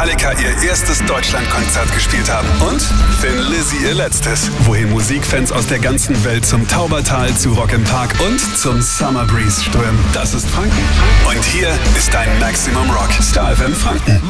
Metallica ihr erstes Deutschlandkonzert gespielt haben. Und Thin Lizzy ihr letztes. Wohin Musikfans aus der ganzen Welt zum Taubertal, zu Rock im Park und zum Summer Breeze strömen. Das ist Franken. Und hier ist dein Maximum Rock. Star FM Franken.